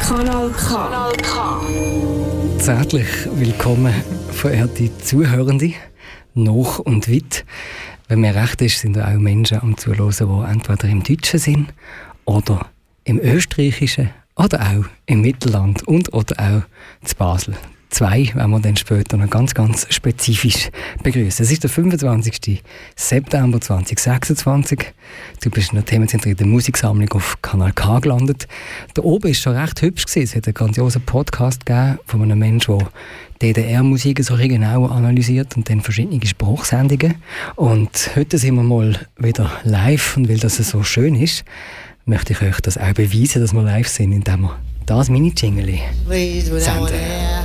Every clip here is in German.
Kanal K. Kanal K. Zärtlich willkommen, verehrte Zuhörende, noch und weit. Wenn mir recht ist, sind da auch Menschen am Zuhören, die entweder im Deutschen sind oder im Österreichischen oder auch im Mittelland und oder auch zu Basel. Zwei werden wir dann später noch ganz, ganz spezifisch begrüßen. Es ist der 25. September 2026. Du bist in der themenzentrierten Musiksammlung auf Kanal K gelandet. Da oben war schon recht hübsch gewesen. Es hat einen grandiosen Podcast gegeben von einem Menschen, der DDR-Musik so genau analysiert und dann verschiedene Sprachsendungen. Und heute sind wir mal wieder live, und weil das so schön ist, möchte ich euch das auch beweisen, dass wir live sind, indem wir das Mini-Jingle senden.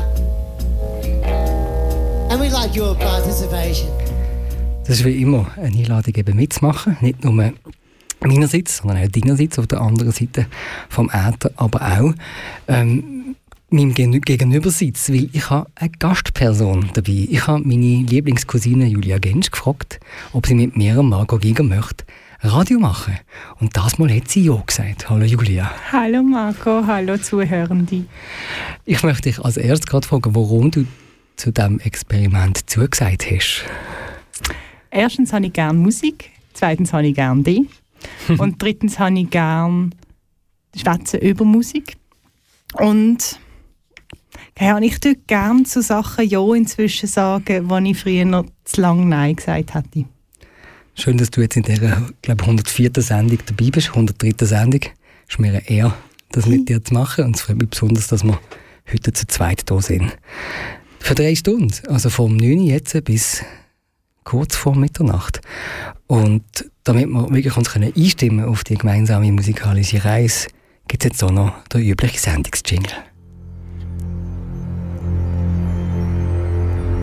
And we'd like your participation. Das ist wie immer eine Einladung, eben mitzumachen. Nicht nur meinerseits, sondern auch deinerseits auf der anderen Seite vom Äther, aber auch meinem Gegenüberseits, weil ich habe eine Gastperson dabei. Ich habe meine Lieblingscousine Julia Gensch gefragt, ob sie mit mir und Margot Giger möchte Radio machen. Und das Mal hat sie ja gesagt. Hallo Julia. Hallo Marco, hallo Zuhörende. Ich möchte dich als erstes gerade fragen, warum du zu diesem Experiment zugesagt hast. Erstens habe ich gerne Musik, zweitens habe ich gerne dich und drittens habe ich gerne Schwätzen über Musik. Und ich tue gerne zu Sachen ja inzwischen sagen, wo ich früher noch zu lange Nein gesagt hätte. Schön, dass du jetzt in dieser, glaube ich, 104. Sendung dabei bist, 103. Sendung. Es ist mir eine Ehre, das mit dir zu machen, und es freut mich besonders, dass wir heute zu zweit hier sind. Für 3 Stunden, also vom 9 Uhr jetzt bis kurz vor Mitternacht. Und damit wir wirklich uns einstimmen auf die gemeinsame musikalische Reise, gibt es jetzt auch noch den üblichen Sendungsjingle.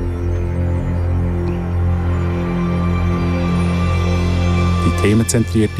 Die themenzentrierte